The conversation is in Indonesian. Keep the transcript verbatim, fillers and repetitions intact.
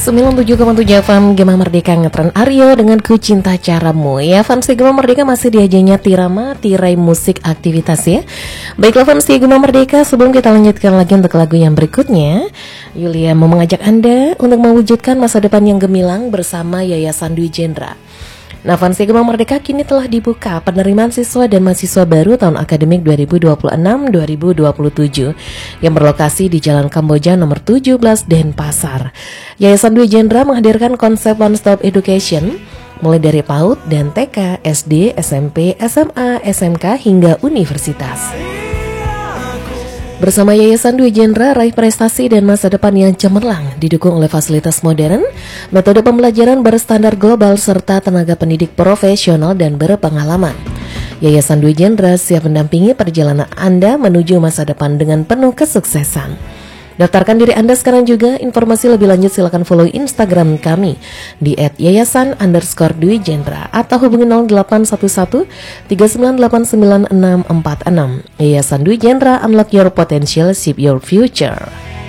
sembilan puluh tujuh koma tujuh F M Gema Merdeka ngetren Aryo dengan Ku Cinta Caramu. Ya, fans Gema Merdeka masih diajanya tirama, tirai musik aktivitas ya. Baiklah fans Gema Merdeka, sebelum kita lanjutkan lagi untuk lagu yang berikutnya, Yulia mau mengajak Anda untuk mewujudkan masa depan yang gemilang bersama Yayasan Dwi Jendra. Nah, fans Gema Merdeka kini telah dibuka penerimaan siswa dan mahasiswa baru tahun akademik dua ribu dua puluh enam dua ribu dua puluh tujuh yang berlokasi di Jalan Kamboja nomor tujuh belas Denpasar. Yayasan Dwi Jendra menghadirkan konsep one stop education mulai dari PAUD dan T K, S D, S M P, S M A, S M K hingga universitas. Bersama Yayasan Dwi Jendra, raih prestasi dan masa depan yang cemerlang, didukung oleh fasilitas modern, metode pembelajaran berstandar global, serta tenaga pendidik profesional dan berpengalaman. Yayasan Dwi Jendra siap mendampingi perjalanan Anda menuju masa depan dengan penuh kesuksesan. Daftarkan diri Anda sekarang juga. Informasi lebih lanjut silakan follow Instagram kami di et yayasan underscore Dwi Jendra atau hubungi nol delapan satu satu tiga sembilan delapan sembilan enam empat enam. Yayasan Dwi Jendra, unlock your potential, shape your future.